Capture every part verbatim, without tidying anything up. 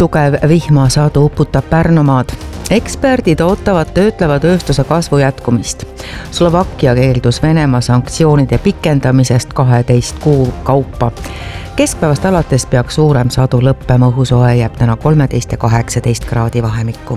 Tugev vihmasadu uputab Pärnumaad. Eksperdid ootavad töötleva tööstuse kasvu jätkumist. Slovakkia keeldus Venemaa sanktsioonide pikendamisest kaheteist kuu kaupa. Keskpäevast alates peaks suurem sadu lõppema, õhusoe jääb täna kolmteist ja kaheksateist kraadi vahemikku.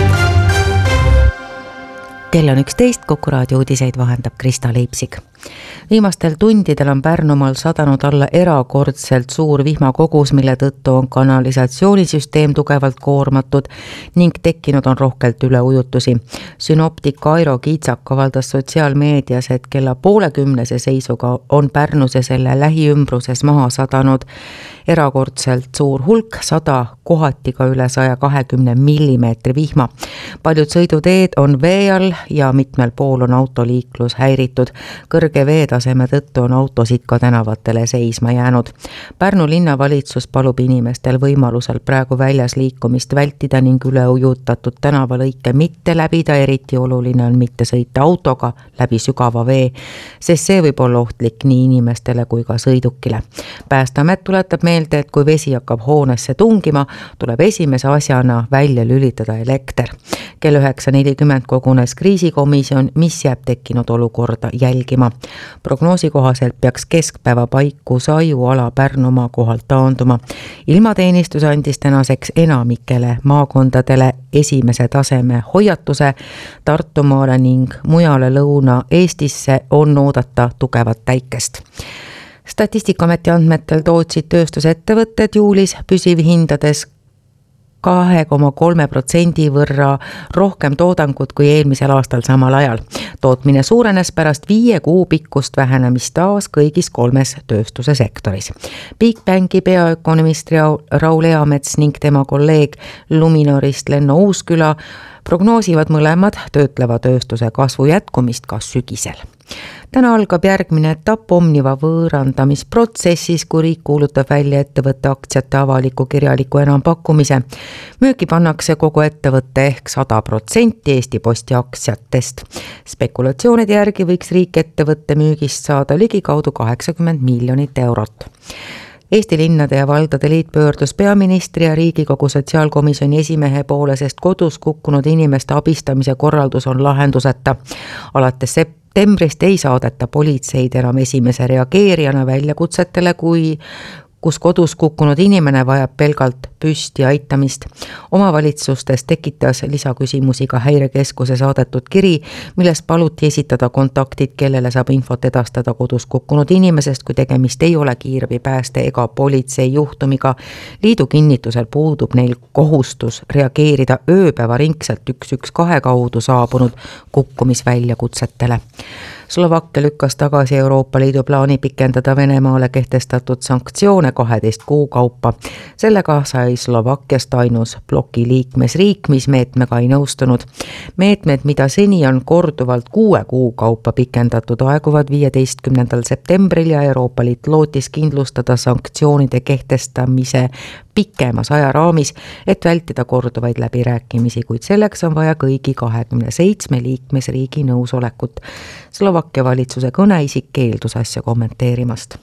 Kell on üksteist, Kuku raadio uudiseid vahendab Krista Leipsig. Viimastel tundidel on Pärnumaal sadanud alla erakordselt suur vihmakogus, mille tõttu on kanalisatsioonisüsteem tugevalt koormatud ning tekkinud on rohkelt üleujutusi. Synoptik Airo Kiitsak avaldas sotsiaalmeedias, et kella poole kümnese seisuga on Pärnus ja selle lähiümbruses maha sadanud erakordselt suur hulk, sada kohati ka üle saja kahekümne millimeetri vihma. Paljud sõiduteed on vee all ja mitmel pool on autoliiklus häiritud. Kõrge veetaseme tõttu on autosid ka tänavatele seisma jäänud. Pärnu linnavalitsus palub inimestel võimalusel praegu väljas liikumist vältida ning üleujutatud tänavalõike mitte läbida, eriti oluline on mitte sõita autoga läbi sügava vee, sest see võib olla ohtlik nii inimestele kui ka sõidukile. Päästeamet tuletab meelde, et kui vesi hakkab hoonesse tungima, tuleb esimese asjana välja lülitada elekter. Kell üheksa nelikümmend kogunes kriisikomisjon, mis jääb tekkinud olukorda jälgima. Prognoosi kohaselt peaks keskpäeva paiku Saiuala Pärnumaa kohalt taanduma. Ilmateenistus andis tänaseks enamikele maakondadele esimese taseme hoiatuse. Tartumaale ning mujale Lõuna-Eestisse on oodata tugevat päikest. Statistikaameti andmetel tootsid tööstusettevõtted juulis püsivhindades kahe koma kolme protsendi võrra rohkem toodangut kui eelmisel aastal samal ajal. Tootmine suurenes pärast viie kuu pikkust vähenemist taas kõigis kolmes tööstuse sektoris. Bigbanki peaökonomist Raul Eamets ning tema kolleeg Luminorist Lenno Uusküla prognoosivad mõlemad töötleva tööstuse kasvu jätkumist ka sügisel. Täna algab järgmine etapp Omniva võõrandamisprotsessis, kui riik kuulutab välja ettevõtte aktsiate avaliku kirjaliku enampakkumise. Müüki pannakse kogu ettevõtte ehk sada protsenti Eesti Posti aktsiatest. Spekulatsioonide järgi võiks riik ettevõtte müügist saada ligikaudu kaheksakümmend miljonit eurot. Eesti linnade ja valdade liit pöördus peaministri ja Riigikogu sotsiaalkomisjoni esimehe poole, sest kodus kukkunud inimeste abistamise korraldus on lahenduseta. Alates septembrist ei saadeta politseid enam esimese reageerijana väljakutsetele, kui kus kodus kukkunud inimene vajab pelgalt püsti aitamist. Omavalitsustes tekitas lisaküsimusi ka Häirekeskuse saadetud kiri, milles paluti esitada kontaktid, kellele saab infot edastada kodus kukkunud inimesest, kui tegemist ei ole kiirabi, pääste ega politsei juhtumiga. Liidu kinnitusel puudub neil kohustus reageerida ööpäevaringselt üks üks kaks kaudu saabunud kukkumisväljakutsetele. Slovakkia lükkas tagasi Euroopa Liidu plaani pikendada Venemaale kehtestatud sanktsioone kaheteist kuu kaupa. Sellega sai Slovakkiast ainus bloki liikmesriik, mis meetmega ei nõustunud. Meetmed, mida seni on korduvalt kuue kuu kaupa pikendatud, aeguvad viieteistkümnendal septembril ja Euroopa Liit lootis kindlustada sanktsioonide kehtestamise pikemas ajaraamis, et vältida korduvaid läbirääkimisi, kuid selleks on vaja kõigi kahekümne seitsme liikmesriigi nõusolekut. Slovakkia valitsuse kõneisik keeldus asja kommenteerimast.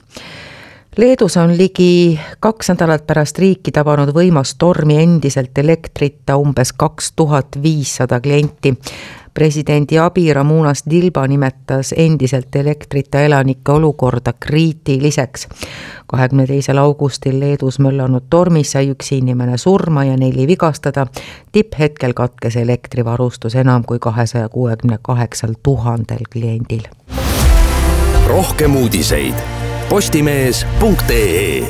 Leedus on ligi kaks nädalat pärast riiki tabanud võimas tormi endiselt elektrita umbes kaks tuhat viissada klienti. Presidendi abi Ramūnas Dilba nimetas endiselt elektrita elanike olukorda kriitiliseks. kahekümne teisel augustil Leedus möllanud tormis sai üks inimene surma ja neli vigastada. Tipphetkel katkes elektrivarustus enam kui kahesaja kuuekümne kaheksal tuhandel kliendil. Rohkem uudiseid postimees punkt ee.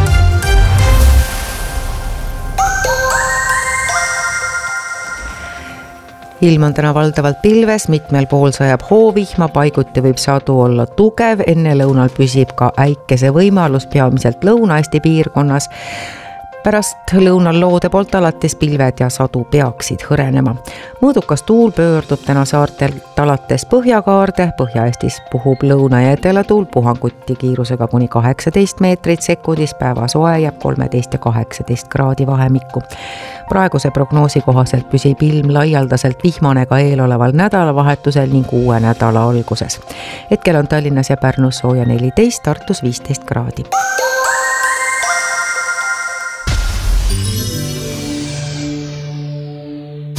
Ilm on täna valdavalt pilves, mitmel pool sajab hoovihma, paiguti võib sadu olla tugev, enne lõunal püsib ka äikese võimalus peamiselt Lõuna-Eesti piirkonnas. Pärast lõunal loode poolt alates pilved ja sadu peaksid hõrenema. Mõõdukas tuul pöördub täna saartelt alates Põhjakaarde, Põhja-Eestis puhub lõuna- ja etelatuul puhanguti kiirusega kuni kaheksateist meetrit sekundis, päeva soe jääb kolmteist ja kaheksateist kraadi vahemikku. Praeguse prognoosi kohaselt püsib ilm laialdaselt vihmane ka eeloleval nädalavahetusel ning uue nädala alguses. Hetkel on Tallinnas ja Pärnus sooja neliteist, Tartus viisteist kraadi.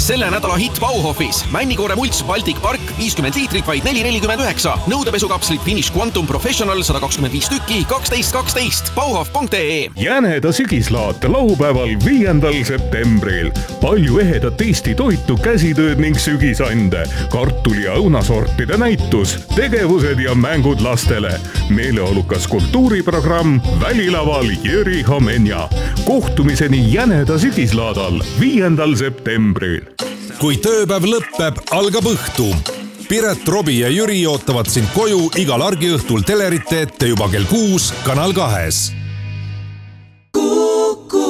selle nädala hitt Bauhofis. Männikoore mults Baltic Park viiskümmend liitrit vaid neli nelikümmend üheksa. Nõudepesukapslit Finish Quantum Professional sada kakskümmend viis tükki kaksteist kaksteist. Bauhof punkt ee. Jäneda sügislaat laupäeval viiendal septembril. Palju ehedat Eesti toitu, käsitööd ning sügisande. Kartuli ja õunasortide näitus, tegevused ja mängud lastele. Meeleolukas kultuuriprogramm välilaval Jüri Homenja. Kohtumiseni Jäneda sügislaadal viiendal septembril. Kui tööpäev lõppeb, algab õhtu. Piret, Robi ja Jüri ootavad sind koju igal argiõhtul telerite ette juba kell kuus Kanal kahes. Kuku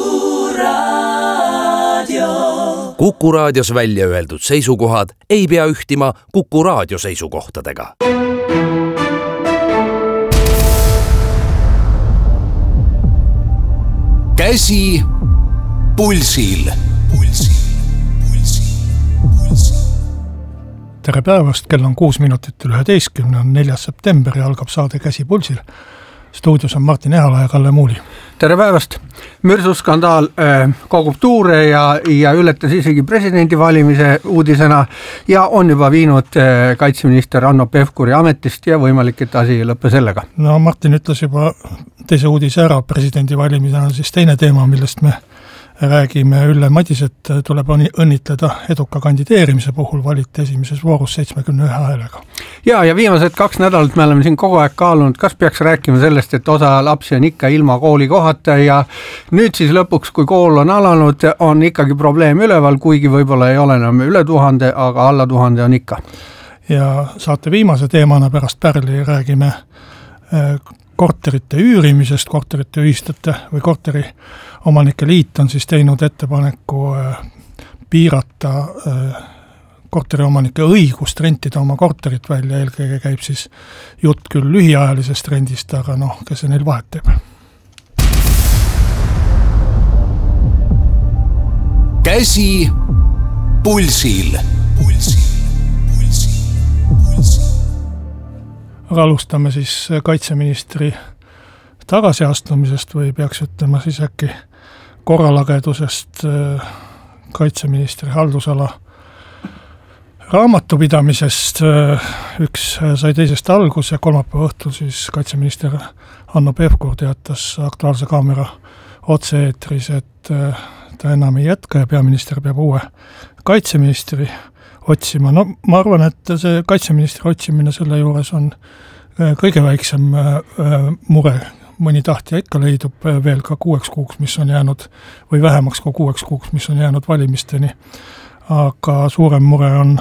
Raadio. Kuku Raadios välja öeldud seisukohad ei pea ühtima Kuku Raadio seisukohtadega. Käsi pulsil. Pulsil. Tere päevast, kell on kuus minutit üheteistkümne, on neljas september ja algab saade Käsi pulsil. Stuudios on Martin Ehala ja Kalle Muuli. Tere päevast! Mürsuskandaal äh, kogub tuure ja, ja ületas isegi presidendi valimise uudisena ja on juba viinud äh, kaitseminister Hanno Pevkuri ametist ja võimalik, et asi ei lõppe sellega. No Martin ütles juba teise uudise ära, presidendi valimisena on siis teine teema, millest me räägime. Ülle Madiset tuleb õnnitleda eduka kandideerimise puhul, valiti esimeses voorus seitsmekümne ühe häälega. Ja, ja viimased kaks nädalat me oleme siin kogu aeg kaalunud, kas peaks rääkima sellest, et osa lapsi on ikka ilma kooli kohata ja nüüd siis lõpuks, kui kool on alanud, on ikkagi probleem üleval, kuigi võib-olla ei ole enam üle tuhande, aga alla tuhande on ikka. Ja saate viimase teemana pärast Pärli räägime korterite üürimisest, korterite ühistute või korteri omanike liit on siis teinud ettepaneku piirata korteri omanike õigust rentida oma korterit välja, eelkõige käib siis jutt küll lühiajalisest rendist, aga noh, kes see neil vahet teeb. Käsi pulsil. Pulsil. Aga alustame siis kaitseministri tagasiastumisest või peaks ütlema siis äkki korralagedusest kaitseministri haldusala raamatupidamisest. Üks sai teisest algus ja kolmapäeva õhtul siis kaitseminister Hanno Pevkur teatas Aktuaalse kaamera otse-eetris, et ta enam ei jätka ja peaminister peab uue kaitseministri otsima. No ma arvan, et see kaitseministri otsimine selle juures on kõige väiksem mure. Mõni tahtja ikka leidub veel ka kuueks kuuks, mis on jäänud, või vähemaks kui kuueks kuuks, mis on jäänud valimisteni. Aga suurem mure on,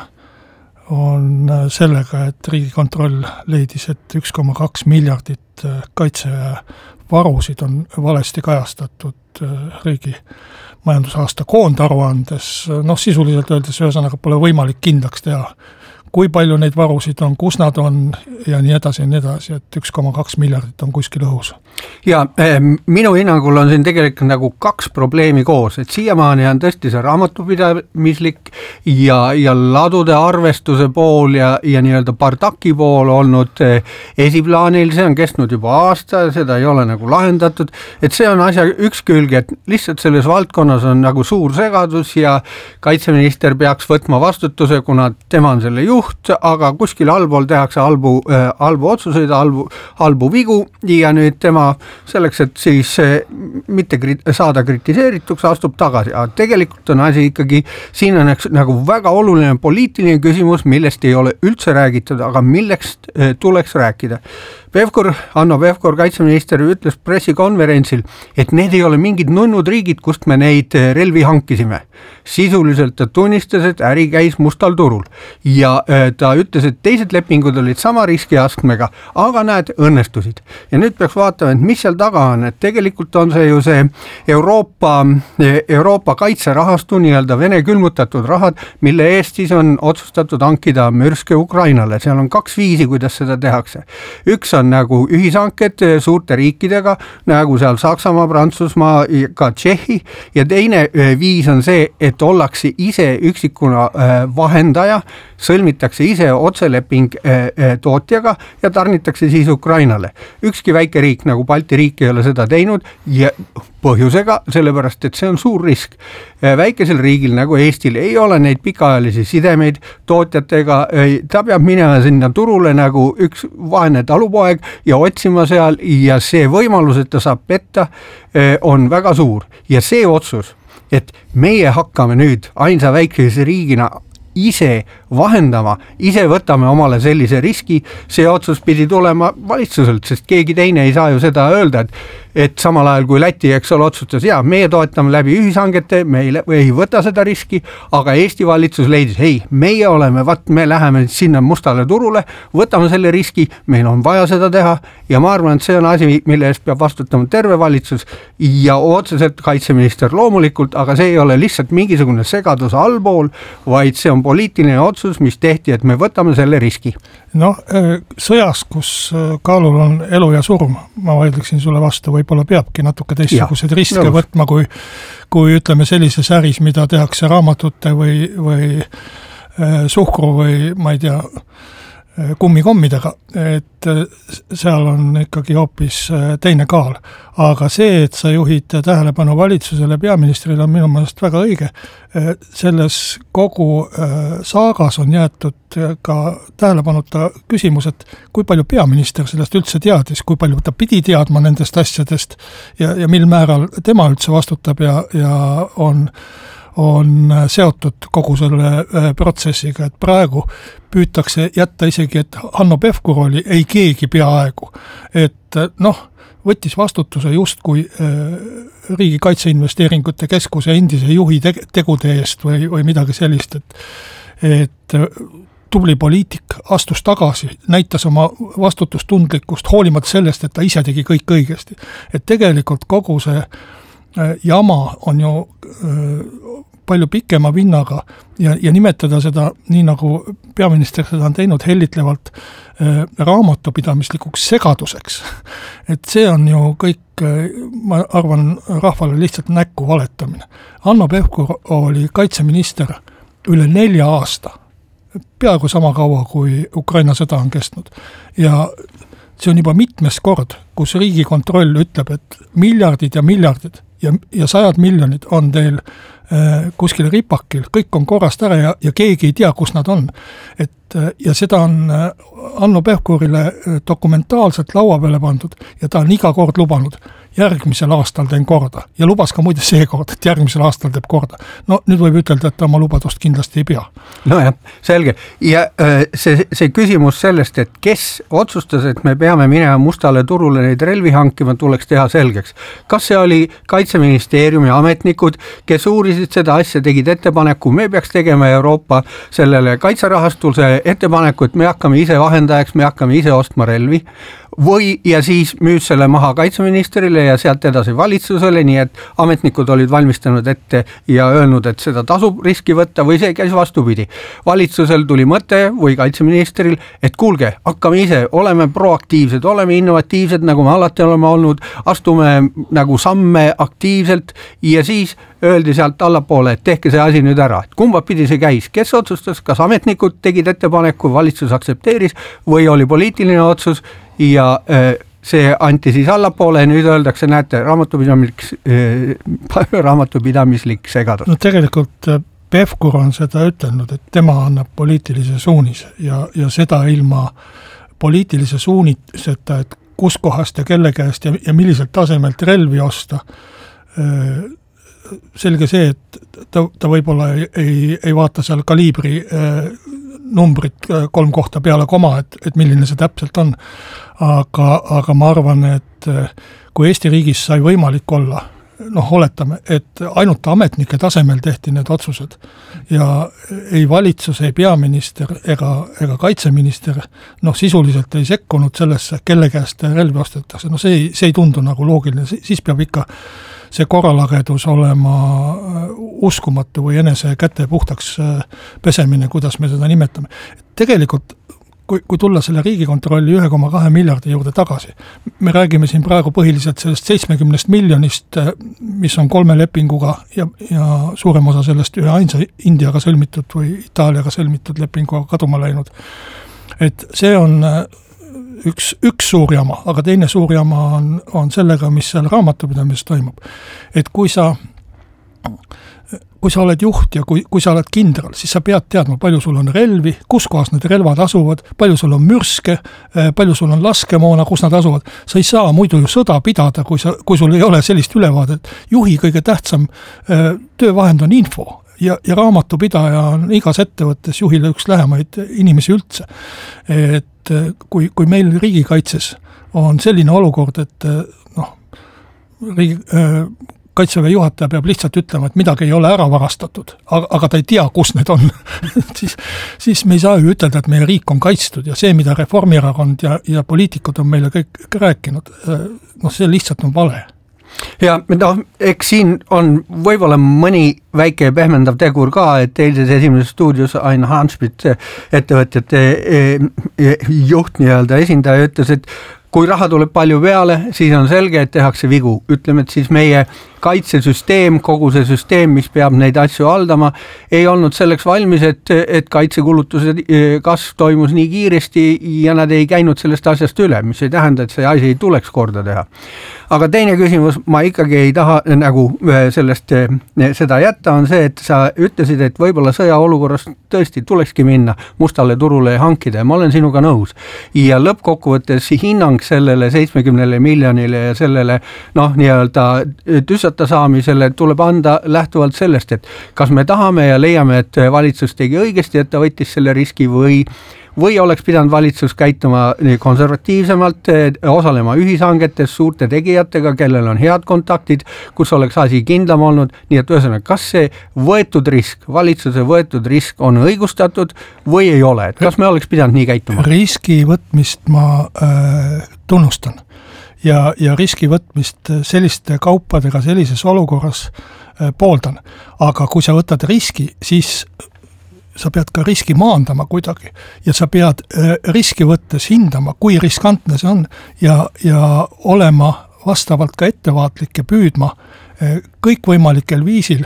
on sellega, et Riigikontroll leidis, et üks koma kaks miljardit kaitsevarusid on valesti kajastatud riigi majandusaasta koondaruandes. Noh, sisuliselt öeldes ühesõnaga pole võimalik kindlaks teha, kui palju neid varusid on, kus nad on ja nii edasi ja nii edasi, et üks koma kaks miljardit on kuskil õhus. Ja minu hinnangul on siin tegelikult nagu kaks probleemi koos, et siiamaani on tõesti see raamatupidamislik ja, ja ladude arvestuse pool ja, ja nii-öelda pardaki pool olnud esiplaanil, see on kestnud juba aasta ja seda ei ole nagu lahendatud, et see on asja üks külg, et lihtsalt selles valdkonnas on nagu suur segadus ja kaitseminister peaks võtma vastutuse, kuna tema on selle juht, aga kuskil allpool tehakse halbu, äh, halbu otsuseid, halbu, halbu vigu ja nüüd tema selleks, et siis mitte saada kritiseerituks, astub tagasi. Aga tegelikult on asi ikkagi, siin on üks nagu väga oluline poliitiline küsimus, millest ei ole üldse räägitud, aga millest tuleks rääkida. Pevkur, Hanno Pevkur, kaitseminister, ütles pressikonverentsil, et need ei ole mingid nunnud riigid, kust me neid relvi hankisime. Sisuliselt ta tunnistas, et äri käis mustal turul ja ta ütles, et teised lepingud olid sama riskiastmega, aga näed, õnnestusid. Ja nüüd peaks vaatama, et mis seal taga on, et tegelikult on see ju see Euroopa, Euroopa kaitserahastu, nii-öelda Vene külmutatud rahad, mille eest siis on otsustatud hankida mürske Ukrainale. Seal on kaks viisi, kuidas seda tehakse. Üks on nagu ühishanked suurte riikidega, nagu seal Saksamaa, Prantsusmaa, ka Tšehhi, ja teine viis on see, et ollakse ise üksikuna vahendaja sõlmitakse ise otseleping tootjaga ja tarnitakse siis Ukrainale. Ükski väike riik nagu Balti riik ei ole seda teinud ja põhjusega, sellepärast et see on suur risk. Väikesel riigil nagu Eestil ei ole neid pikaajalisi sidemeid tootjatega, ta peab minema sinna turule nagu üks vaene talupoeg ja otsima seal ja see võimalus, et ta saab petta, on väga suur ja see otsus, et meie hakkame nüüd ainsa väikese riigina ise vahendama, ise võtame omale sellise riski, see otsus pidi tulema valitsuselt, sest keegi teine ei saa ju seda öelda, et, et samal ajal kui Läti, eks ole, otsustas, ja meie toetame läbi ühishangete, me ei, ei võta seda riski, aga Eesti valitsus leidis, hei, meie oleme, vat me läheme sinna mustale turule, võtame selle riski, meil on vaja seda teha ja ma arvan, et see on asi, mille eest peab vastutama terve valitsus ja otseselt kaitseminister loomulikult, aga see ei ole lihtsalt mingisugune segadus allpool, vaid see on poliitiline otsus, mis tehti, et me võtame selle riski. Noh, sõjas, kus kaalul on elu ja surm, ma vaidleksin sulle vastu, võib-olla peabki natuke teistsugused riske nõus. Võtma, kui, kui ütleme sellises äris, mida tehakse raamatute või, või suhkru või ma ei tea, kummikommidega, et seal on ikkagi hoopis teine kaal. Aga see, et sa juhid tähelepanu valitsusele, peaministrile on minu meelest väga õige. Selles kogu saagas on jäetud ka tähelepanuta küsimus, et kui palju peaminister sellest üldse teadis, kui palju ta pidi teadma nendest asjadest ja, ja mil määral tema üldse vastutab ja, ja on on seotud kogu selle protsessiga, et praegu püütakse jätta isegi, et Hanno Pevkur oli ei keegi peaaegu, et noh, võttis vastutuse just kui Riigi Kaitseinvesteeringute Keskuse endise juhi tegude eest või, või midagi sellist, et, et tubli poliitik astus tagasi, näitas oma vastutustundlikkust hoolimata sellest, et ta ise tegi kõik õigesti. Et tegelikult kogu see jama on ju palju pikema vinnaga ja, ja nimetada seda nii nagu peaminister seda on teinud hellitlevalt äh, raamatupidamislikuks segaduseks. Et see on ju kõik, ma arvan, rahvale lihtsalt näkku valetamine. Hanno Pevkur oli kaitseminister üle nelja aasta, peaaegu sama kaua kui Ukraina sõda on kestnud ja see on juba mitmes kord, kus Riigikontroll ütleb, et miljardid ja miljardid ja, ja sajad miljonid on teil äh, kuskil ripakil, kõik on korrast ära ja, ja keegi ei tea, kus nad on. Et, äh, ja seda on äh, Hanno Pevkurile äh, dokumentaalselt laua peale pandud ja ta on iga kord lubanud, järgmisel aastal teen korda ja lubas ka muide see kord, et järgmisel aastal teeb korda. No nüüd võib ütelda, et oma lubadust kindlasti ei pea. No jah, selge. Ja see, see küsimus sellest, et kes otsustas, et me peame minema mustale turule neid relvi hankima, tuleks teha selgeks. Kas see oli Kaitseministeeriumi ametnikud, kes uurisid seda asja, tegid ettepaneku, me peaks tegema Euroopa sellele kaitserahastuse ettepaneku, et me hakkame ise vahendajaks, me hakkame ise ostma relvi, või ja siis müüs selle maha kaitseministerile ja sealt edasi valitsusele, nii et ametnikud olid valmistanud ette ja öelnud, et seda tasub riski võtta või see käis vastupidi. Valitsusel tuli mõte või kaitseministeril, et kuulge, hakkame ise, oleme proaktiivsed, oleme innovatiivsed, nagu me alati oleme olnud, astume nagu samme aktiivselt ja siis öeldi sealt allapoole, et tehke see asi nüüd ära. Et kumba pidi see käis? Kes otsustas? Kas ametnikud tegid ettepaneku, valitsus aksepteeris või oli poliitiline otsus ja see anti siis allapoole ja nüüd öeldakse, näete, raamatupidamislik, raamatupidamislik segadus. No tegelikult Pevkur on seda ütelnud, et tema annab poliitilise suunise ja, ja seda ilma poliitilise suuniseta, et kus kohast ja kelle käest ja, ja milliselt tasemelt relvi osta. Selge see, et ta, ta võib-olla ei, ei, ei vaata seal kaliibri numbrit kolm kohta peale koma, et, et milline see täpselt on. Aga, aga ma arvan, et kui Eesti riigis sai võimalik olla, noh, oletame, et ainult ametnike tasemel tehti need otsused ja ei valitsus, ei peaminister ega, ega kaitseminister noh, sisuliselt ei sekkunud sellesse, kelle käest relvi ostetakse. No see ei, see ei tundu nagu loogiline, siis peab ikka see korralagedus olema uskumatu või enese käte puhtaks pesemine, kuidas me seda nimetame. Tegelikult kui, kui tulla selle Riigikontrolli üks koma kaks miljardi juurde tagasi, me räägime siin praegu põhiliselt sellest seitsmekümnest miljonist, mis on kolme lepinguga ja, ja suurem osa sellest ühe ainsa Indiaga sõlmitud või Itaaliaga sõlmitud lepinguga kaduma läinud. Et see on üks, üks suur jama, aga teine suur jama on, on sellega, mis seal raamatupidamises toimub. Et kui sa kui sa oled juht ja kui, kui sa oled kindral, siis sa pead teadma, palju sul on relvi, kus kohas need relvad asuvad, palju sul on mürske, palju sul on laskemoona, kus nad asuvad. Sa ei saa muidu ju sõda pidada, kui, sa, kui sul ei ole sellist ülevaadet. Juhi kõige tähtsam töövahend on info ja, ja raamatupidaja on igas ettevõttes juhile üks lähemaid inimesi üldse. Et kui, kui meil riigikaitses on selline olukord, et noh, riigi, kaitseväe juhataja peab lihtsalt ütlema, et midagi ei ole ära varastatud, aga, aga ta ei tea, kus need on. siis, siis me ei saa ju ütelda, et meie riik on kaitstud ja see, mida Reformierakond ja, ja poliitikud on meile kõik rääkinud, noh, see lihtsalt on vale. Ja no, eks siin on võib-olla mõni väike pehmendav tegur ka, et eilses esimeses stuudios Ain Hanspit, ettevõtjate juht nii-öelda esindaja ütles, et kui raha tuleb palju peale, siis on selge, et tehakse vigu. Ütleme, et siis meie kaitsesüsteem, kogu see süsteem, mis peab neid asju haldama, ei olnud selleks valmis, et, et kaitsekulutused kasv toimus nii kiiresti ja nad ei käinud sellest asjast üle, mis ei tähenda, et see asi ei tuleks korda teha. Aga teine küsimus, ma ikkagi ei taha nagu sellest seda jätta, on see, et sa ütlesid, et võib-olla sõjaolukorras tõesti tulekski minna mustale turule ja hankida ja ma olen sinuga nõus. Ja lõppkokkuvõttes hinnang sellele seitsmekümnele miljonile ja sellele noh, nii-öelda tüssata saamisele tuleb anda lähtuvalt sellest, et kas me tahame ja leiame, et valitsus tegi õigesti, et ta võttis selle riski või või oleks pidanud valitsus käituma konservatiivsemalt, osalema ühishangetes suurte tegijatega, kellel on head kontaktid, kus oleks asi kindlam olnud, nii et ühesõnaga, kas see võetud risk, valitsuse võetud risk on õigustatud või ei ole, et kas me oleks pidanud nii käituma? Riski võtmist ma äh, tunnustan ja, ja riski võtmist selliste kaupadega sellises olukorras äh, pooldan, aga kui sa võtad riski, siis sa pead ka riski maandama kuidagi ja sa pead riski võttes hindama, kui riskantne see on ja, ja olema vastavalt ka ettevaatlik ja püüdma kõikvõimalikel viisil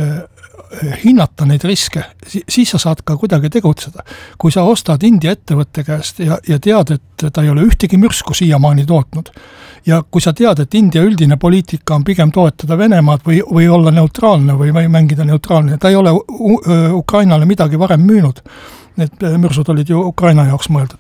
hinnata neid riske, siis sa saad ka kuidagi tegutseda. Kui sa ostad India ettevõtte käest ja, ja tead, et ta ei ole ühtegi mürsku siiamaani tootnud ja kui sa tead, et India üldine poliitika on pigem toetada Venemaad või, või olla neutraalne või, või mängida neutraalne, ta ei ole Ukrainale midagi varem müünud, need mürsud olid ju Ukraina jaoks mõeldud.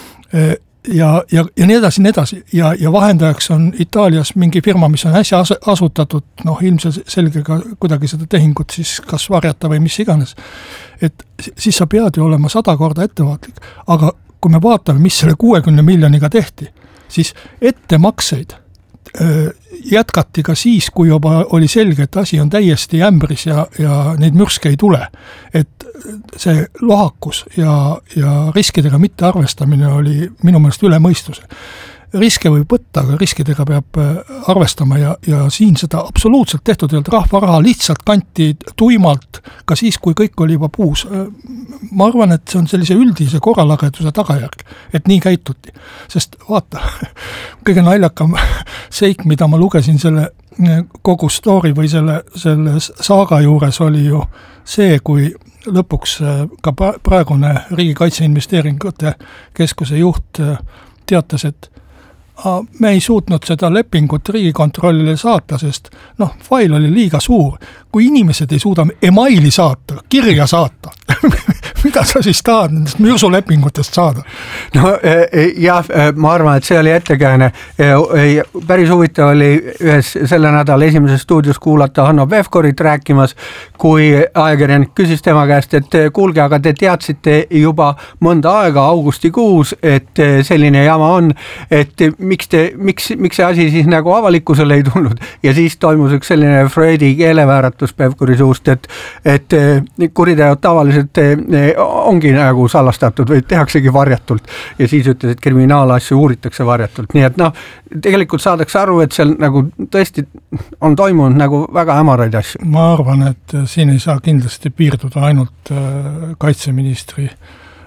Ja, ja, ja nii edasi, nii edasi. Ja, ja vahendajaks on Itaalias mingi firma, mis on hästi asutatud, noh ilmselt selge ka kuidagi seda tehingut siis kas varjata või mis iganes. Et siis sa pead ju olema sada korda ettevaatlik. Aga kui me vaatame, mis selle kuuekümne miljoniga tehti, siis ettemakseid jätkati ka siis, kui juba oli selge, et asi on täiesti ämbris ja, ja neid mürske ei tule. Et see lohakus ja, ja riskidega mitte arvestamine oli minu meelest üle mõistuse. Riske võib võtta, aga riskidega peab arvestama ja, ja siin seda absoluutselt tehtud, et rahva raha lihtsalt kanti tuimalt ka siis, kui kõik oli juba puus. Ma arvan, et see on sellise üldise korralageduse tagajärg, et nii käituti. Sest vaata, kõige naljakam seik, mida ma lugesin selle kogu story või selle, selle saaga juures oli ju see, kui lõpuks ka praegune Riigikaitseinvesteeringute keskuse juht teatas, et me ei suutnud seda lepingut Riigikontrollile saata, sest noh, fail oli liiga suur. Kui inimesed ei suuda emaili saata, kirja saata, mida sa siis tahad nendest mürsulepingutest saada? No jah, ma arvan, et see oli ettekääne. Päris huvitav oli ühes selle nädala esimeses stuudios kuulata Hanno Pevkurit rääkimas, kui ajakirjanik küsis tema käest, et kuulge, aga te teadsite juba mõnda aega augustikuus, et selline jama on, et miks, te, miks, miks see asi siis nagu avalikkusele ei tulnud ja siis toimus üks selline Freudi keelevääratus Pevkuri suust, et, et kuriteod tavaliselt ongi nagu salastatud või tehaksegi varjatult ja siis ütles, et kriminaalasju uuritakse varjatult, nii et noh, tegelikult saadakse aru, et seal nagu tõesti on toimunud nagu väga hämaraid asju. Ma arvan, et siin ei saa kindlasti piirduda ainult kaitseministri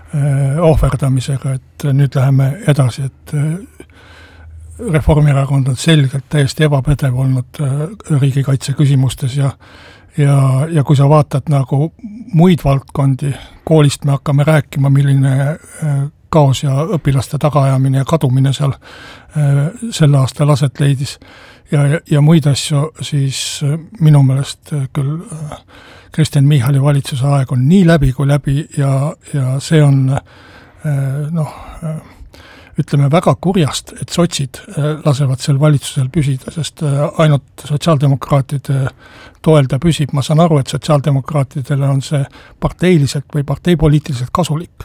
ohverdamisega, et nüüd läheme edasi, et Reformierakond on selgelt täiesti ebapädev olnud riigikaitse küsimustes ja ja, ja kui sa vaatad nagu muid valdkondi, koolist me hakkame rääkima, milline kaos ja õpilaste tagaajamine ja kadumine seal sel aastal aset leidis ja, ja, ja muid asju, siis minu meelest küll Kristen Michali valitsuse aeg on nii läbi kui läbi ja, ja see on noh, ütleme väga kurjast, et sotsid lasevad sel valitsusel püsida, sest ainult sotsiaaldemokraatide toel ta püsib. Ma saan aru, et sotsiaaldemokraatidele on see parteiliselt või parteipoliitiliselt kasulik.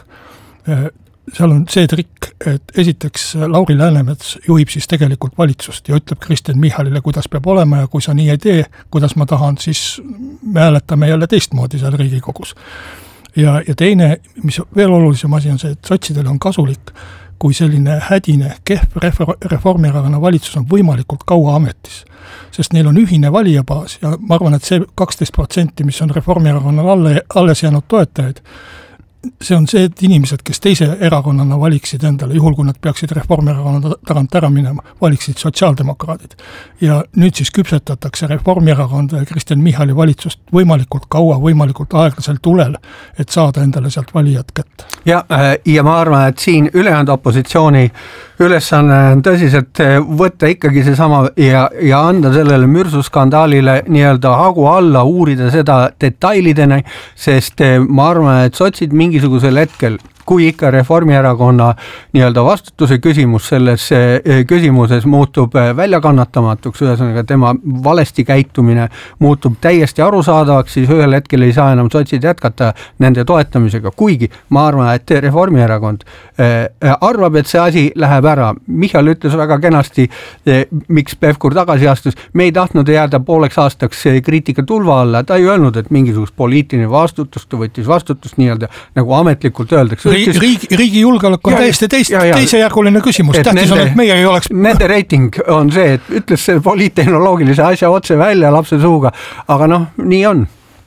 Seal on see trikk, et esiteks Lauri Läänemets juhib siis tegelikult valitsust ja ütleb Kristen Michalile, kuidas peab olema ja kui sa nii ei tee, kuidas ma tahan, siis me hääletame jälle teistmoodi seal Riigikogus. Ja, ja teine, mis veel olulisem asi on see, et sotsidele on kasulik, kui selline hädine kehv Reformierakonna valitsus on võimalikult kaua ametis. Sest neil on ühine valijabaas ja ma arvan, et see kaksteist protsenti, mis on Reformierakonnal alle, alles jäänud toetajaid, see on see, et inimesed, kes teise erakonnana valiksid endale, juhul kui nad peaksid Reformierakonna tagant ära minema, valiksid sotsiaaldemokraadid. Ja nüüd siis küpsetatakse Reformierakonda ja Kristen Michali valitsust võimalikult kaua, võimalikult aeglasel tulel, et saada endale sealt valijad kätte. Ja, ja ma arvan, et siin ülejäänud opositsiooni ülesanne on tõsiselt võtta ikkagi see sama ja, ja anda sellele mürsuskandaalile nii-öelda hagu alla, uurida seda detailidena, sest ma arvan, et sotsid mingisugusel hetkel, kui ikka Reformierakonna nii-öelda vastutuse küsimus selles küsimuses muutub väljakannatamatuks, ühesõnaga tema valesti käitumine muutub täiesti arusaadavaks, siis ühel hetkel ei saa enam sotsid jätkata nende toetamisega, kuigi ma arvan, et Reformierakond arvab, et see asi läheb ära. Michal ütles väga kenasti, miks Pevkur tagasi astus, me ei tahtnud jääda pooleks aastaks kriitika tulva alla, ta ei öelnud, et mingisugust poliitiline vastutust, ta võttis vastutust nii-öelda nagu ametlikult öeldakse. Riigi, riigi julgeolek on ja, täiesti teist, ja, ja, teisejärguline küsimus. Tähtis nende, on, et meie ei oleks... Nende reiting on see, et ütles selle poliittehnoloogilise asja otse välja lapse suuga, aga noh, nii on.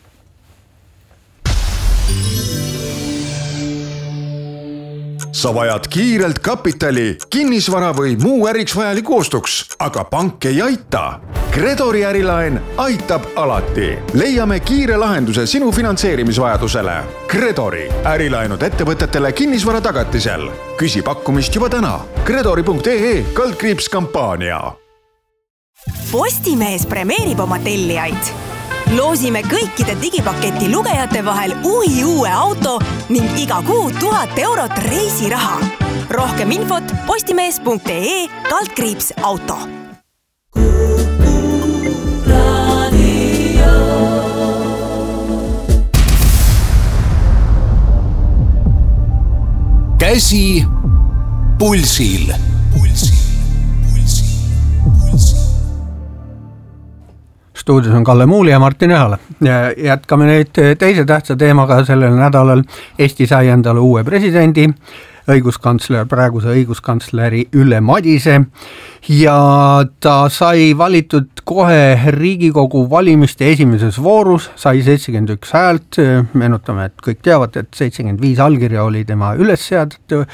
Sa vajad kiirelt kapitali, kinnisvara või muu äriks vajaliku ostuks, aga pank ei aita. Gredori ärilaen aitab alati. Leiame kiire lahenduse sinu finantseerimisvajadusele. Gredori ärilaenud ettevõtetele kinnisvara tagatisel. Küsi pakkumist juba täna. Gredori punkt ee kaldkriips kampaania. Postimees premeerib oma tellijaid. Loosime kõikide digipaketi lugejate vahel uhi uue auto ning iga kuu tuhat eurot reisiraha. Rohkem infot postimees punkt ee kaldkriips auto. Käsi pulsil. Pulsil, pulsil, pulsil. Stuudios on Kalle Muuli ja Martin Ehala. Jätkame nüüd teise tähtsa teemaga sellel nädalal. Eesti sai endale uue presidendi, õiguskantsler, praeguse õiguskantsleri Ülle Madise ja ta sai valitud kohe Riigikogu valimiste esimeses voorus, sai seitsekümmend üks häält, meenutame, et kõik teavad, et seitsekümmend viis allkirja oli tema üles seadmisel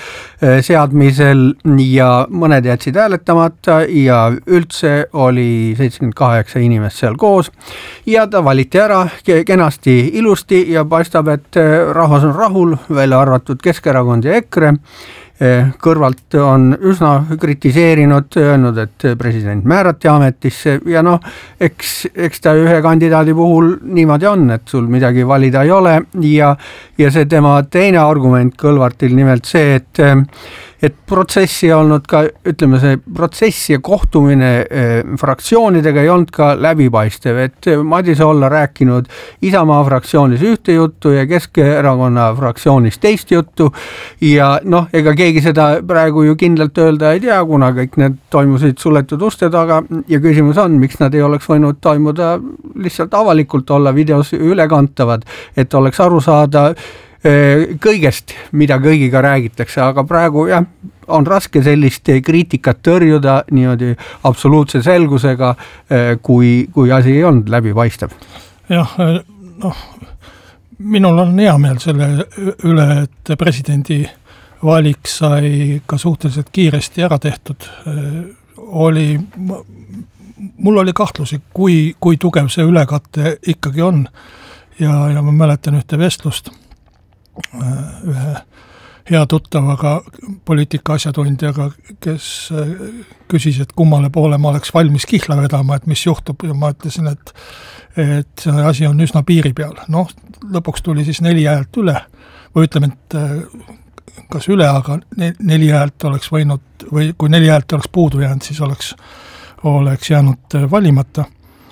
ja mõned jätsid hääletamata ja üldse oli seitsekümmend kaheksa inimest seal koos ja ta valiti ära kenasti ilusti ja paistab, et rahvas on rahul, välja arvatud Keskerakond ja EKRE. Kõrvalt on üsna kritiseerinud, öelnud, et president määrati ametisse ja noh, eks, eks ta ühe kandidaadi puhul niimoodi on, et sul midagi valida ei ole ja, ja see tema teine argument Kõlvartil nimelt see, et et protsessi olnud ka, ütleme see protsess ja kohtumine eh, fraktsioonidega ei olnud ka läbipaistev, et Madise olla rääkinud Isamaa fraktsioonis ühte juttu ja Keskerakonna fraktsioonis teist juttu ja noh, ega keegi seda praegu ju kindlalt öelda ei tea, kuna kõik need toimusid suletud uste taga ja küsimus on, miks nad ei oleks võinud toimuda lihtsalt avalikult olla videos ülekantavad, et oleks aru saada kõigest, mida kõigiga räägitakse, aga praegu jah, on raske sellist kriitikat tõrjuda niimoodi absoluutse selgusega, kui, kui asi ei olnud läbipaistev. Jah, noh, minul on hea meel selle üle, et presidendi valik sai ka suhteliselt kiiresti ära tehtud. Oli, mul oli kahtlusi, kui, kui tugev see ülekatte ikkagi on. Ja, ja ma mäletan ühte vestlust ühe hea tuttavaga, poliitika asjatundjaga, kes küsis, et kummale poole ma oleks valmis kihla vedama, et mis juhtub, ja ma ütlesin, et, et see asi on üsna piiri peal. Noh, lõpuks tuli siis neli häält üle, või ütleme, et kas üle, aga neli häält oleks võinud, või kui neli häält oleks puudu jäänud, siis oleks, oleks jäänud valimata.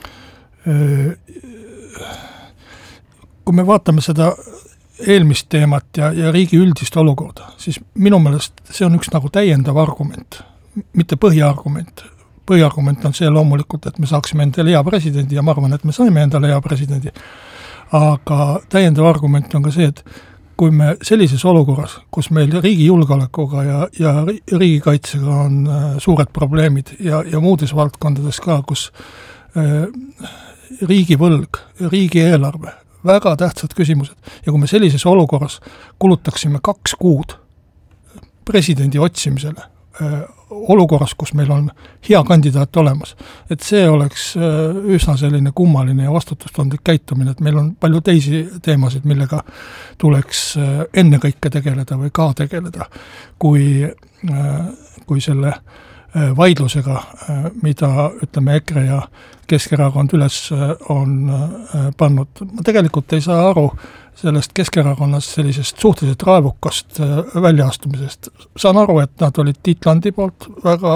Kui me vaatame seda eelmist teemat ja, ja riigi üldist olukorda, siis minu meelest see on üks nagu täiendav argument, mitte põhiargument. Põhiargument on see loomulikult, et me saaksime endale hea presidendi ja ma arvan, et me saime endale hea presidendi. Aga täiendav argument on ka see, et kui me sellises olukorras, kus meil riigi julgeolekuga ja, ja riigikaitsega on suured probleemid ja, ja muudes valdkondades ka, kus äh, riigi võlg, riigi eelarve, väga tähtsad küsimused. Ja kui me sellises olukorras kulutaksime kaks kuud presidendi otsimisele, olukorras, kus meil on hea kandidaat olemas, et see oleks üsna selline kummaline ja vastutustundlik käitumine, et meil on palju teisi teemasid, millega tuleks enne kõike tegeleda või ka tegeleda, kui, kui selle vaidlusega, mida ütleme EKRE ja Keskerakond üles on pannud. Ma tegelikult ei saa aru sellest Keskerakonnas sellisest suhteliselt raevukast väljaastumisest. Saan aru, et nad olid Tiit Landi poolt väga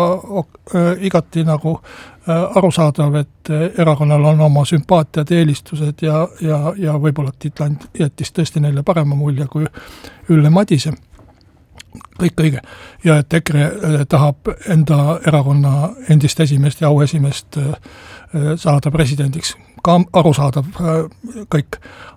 igati nagu arusaadav, et erakonnal on oma sümpaatiad, eelistused ja, ja, ja võib-olla Tiit Land jättis tõesti neile parema mulje kui Ülle Madise. Kõik õige. Ja et EKRE tahab enda erakonna endist esimeest ja auesimeest saada presidendiks. Ka arusaadav kõik.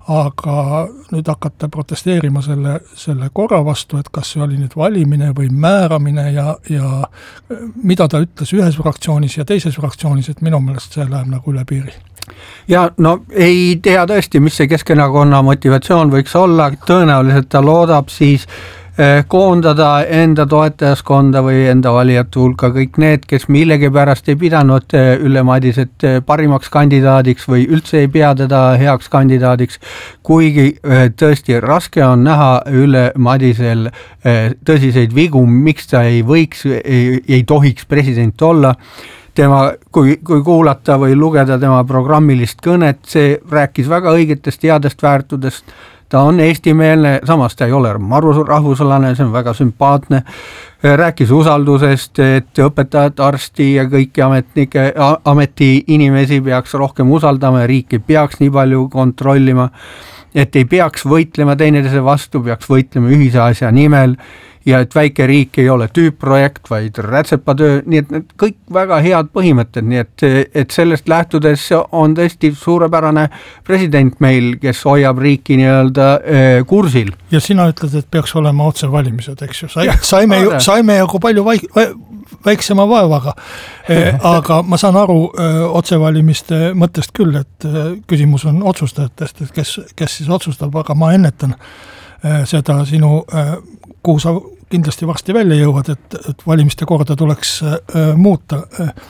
Aga nüüd hakata protesteerima selle, selle korra vastu, et kas see oli nüüd valimine või määramine ja, ja mida ta ütles ühes fraktsioonis ja teises fraktsioonis, et minu meelest see läheb nagu üle piiri. Ja no ei tea tõesti, mis see Keskerakonna motivatsioon võiks olla, tõenäoliselt ta loodab siis koondada enda toetajaskonda või enda valijate hulka kõik need, kes millegi pärast ei pidanud Ülle Madiset parimaks kandidaadiks või üldse ei pea teda heaks kandidaadiks, kuigi tõesti raske on näha Ülle Madisel tõsiseid vigu, miks ta ei võiks, ei, ei tohiks president olla. Tema, kui, kui kuulata või lugeda tema programmilist kõnet, see rääkis väga õigetest headest väärtudest. Ta on eestimeelne, samas ta ei ole rahvuslane, see on väga sümpaatne. Rääkis usaldusest, et õpetajad, arsti ja kõiki ametnike, ameti inimesi peaks rohkem usaldama ja riiki peaks nii palju kontrollima, et ei peaks võitlema teineteise vastu, peaks võitlema ühise asja nimel ja et väike riik ei ole tüüpprojekt, vaid rätsepatöö, nii et need kõik väga head põhimõtted, nii et, et sellest lähtudes on tõesti suurepärane president meil, kes hoiab riiki nii-öelda kursil. Ja sina ütled, et peaks olema otsevalimised, eks ju. Sai, saime, ju, saime ju palju vaik, väiksema vaevaga, aga ma saan aru otsevalimiste mõttest küll, et küsimus on otsustajatest, et kes, kes siis otsustab, aga ma ennetan seda sinu, kuhu sa kindlasti varsti välja jõuad, et, et valimiste korda tuleks äh, muuta.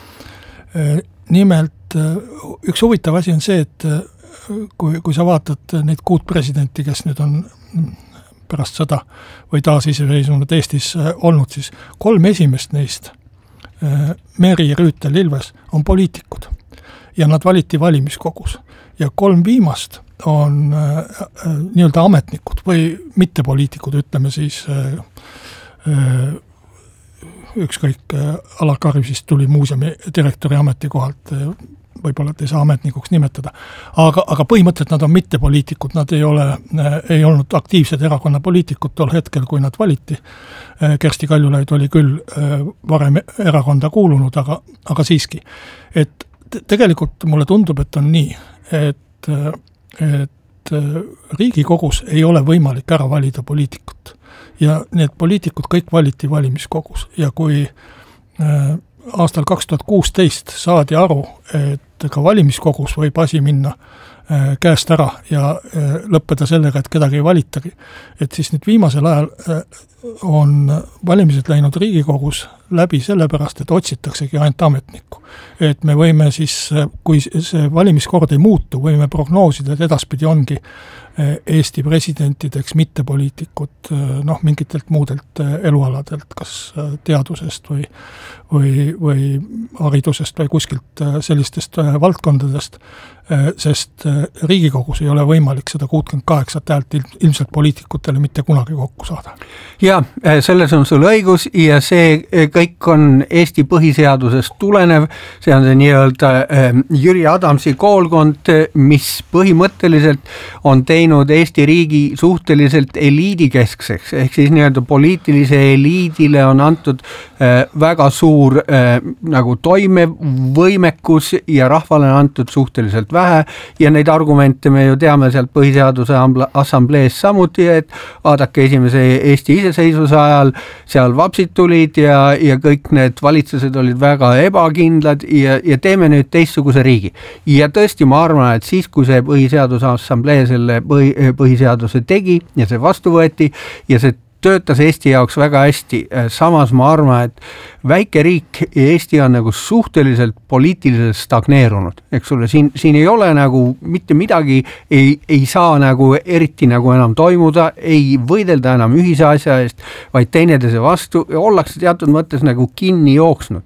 Äh, nimelt üks huvitav asi on see, et äh, kui, kui sa vaatad neid kuut presidenti, kes nüüd on pärast sõda või taasiseseisvunud Eestis äh, olnud, siis kolm esimest neist, äh, Meri, Rüütel, Ilves, on poliitikud ja nad valiti valimiskogus ja kolm viimast on äh, äh, nii-öelda ametnikud või mittepoliitikud, ütleme siis äh, äh, ükskõik äh, Alar Karisist tuli muuseumi direktori ametikohalt, äh, võib-olla et ei saa ametnikuks nimetada, aga, aga põhimõtteliselt nad on mittepoliitikud, nad ei ole, äh, ei olnud aktiivsed erakonna poliitikud tol hetkel, kui nad valiti. Äh, Kersti Kaljulaid oli küll äh, varem erakonda kuulunud, aga, aga siiski. Et t- tegelikult mulle tundub, et on nii, et äh, et Riigikogus ei ole võimalik ära valida poliitikut ja need poliitikud kõik valiti valimiskogus ja kui äh, aastal kaks tuhat kuusteist saadi aru, et ka valimiskogus võib asi minna käest ära ja lõppeda sellega, et kedagi ei valitagi. Et siis nüüd viimasel ajal on valimised läinud Riigikogus läbi sellepärast, et otsitaksegi ainult ametnikku. Et me võime siis, kui see valimiskord ei muutu, võime prognoosida, et edaspidi ongi Eesti presidentideks mittepoliitikud noh, mingitelt muudelt elualadelt, kas teadusest või, või, või haridusest või kuskilt sellistest valdkondadest, sest Riigikogus ei ole võimalik seda kuuskümmend kaheksa häält ilmselt poliitikutele mitte kunagi kokku saada. Ja, selles on sul õigus ja see kõik on Eesti põhiseadusest tulenev, see on see nii-öelda Jüri Adamsi koolkond, mis põhimõtteliselt on teinud Eesti riigi suhteliselt eliidikeskseks, ehk siis nii-öelda poliitilise eliidile on antud väga suur nagu toimevõimekus ja rahvale on antud suhteliselt vähe ja neid argumente me ju teame sealt põhiseaduse assamblees samuti, et vaadake esimese Eesti iseseisvuse ajal, seal vapsid tulid ja, ja kõik need valitsused olid väga ebakindlad ja, ja teeme nüüd teistsuguse riigi. Ja tõesti ma arvan, et siis, kui see põhiseaduse assamblee selle põhi, põhiseaduse tegi ja see vastu võeti ja see töötas Eesti jaoks väga hästi. Samas ma arvan, et väike riik Eesti on nagu suhteliselt poliitiliselt stagneerunud. Eks ole, siin, siin ei ole nagu mitte midagi, ei, ei saa nagu eriti nagu enam toimuda, ei võidelda enam ühise asja eest, vaid teineteise vastu ja ollakse teatud mõttes nagu kinni jooksnud.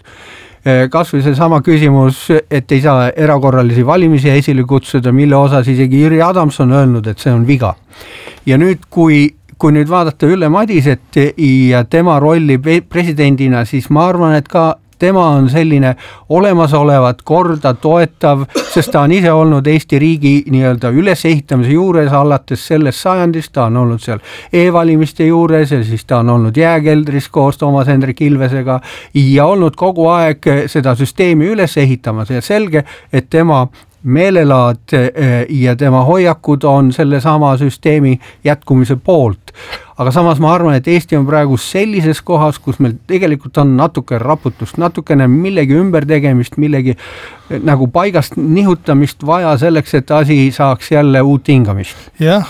Kas või see sama küsimus, et ei saa erakorralisi valimisi esile kutsuda, mille osas isegi Jüri Adams on öelnud, et see on viga. Ja nüüd, kui Kui nüüd vaadata Ülle Madiset ja tema rolli presidendina, siis ma arvan, et ka tema on selline olemasolevat korda toetav, sest ta on ise olnud Eesti riigi nii-öelda ülesehitamise juures alates sellest sajandist, ta on olnud seal e-valimiste juures ja siis ta on olnud jääkeldris koos Toomas Hendrik Ilvesega ja olnud kogu aeg seda süsteemi üles ehitamas ja selge, et tema meelelaad ja tema hoiakud on selle sama süsteemi jätkumise poolt. Aga samas ma arvan, et Eesti on praegu sellises kohas, kus meil tegelikult on natuke raputust, natukene millegi ümbertegemist, millegi nagu paigast nihutamist vaja selleks, et asi saaks jälle uut hingamist. Jah,